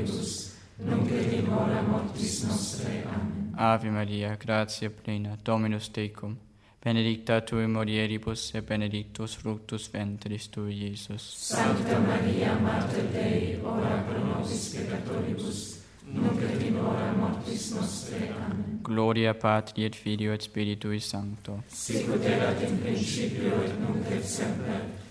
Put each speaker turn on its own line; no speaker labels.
peccatoribus, nunc et in hora mortis nostrae. Amen.
Ave Maria, gratia plena, Dominus tecum, benedicta tui mulieribus et benedictus fructus ventris tui, Iesus.
Sancta Maria, Mater Dei, ora pro nobis peccatoribus, nunc et in hora mortis nostrae. Amen.
Gloria Patri et Filio et Spiritui Sancto.
Sicut erat in principio et nunc et semper,